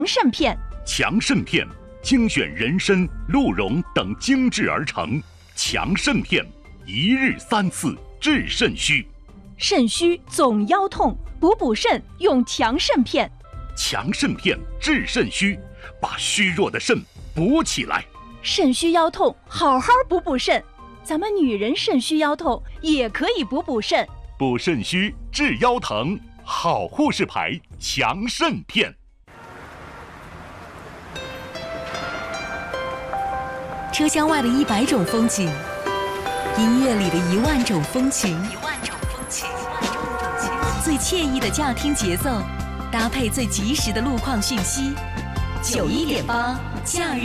肾片。 强肾片精选人参、鹿茸等精制而成，强肾片一日3次治肾虚。 肾虚总腰痛，补肾用强肾片。 强肾片治肾虚，把虚弱的肾补起来。 肾虚腰痛，好好补肾。咱们女人肾虚腰痛也可以补肾。 补肾虚治腰疼，好护士牌强肾片。 车厢外的100种风景，音乐里的10000种风情，最惬意的驾听节奏，搭配最及时的路况讯息，91.8假日。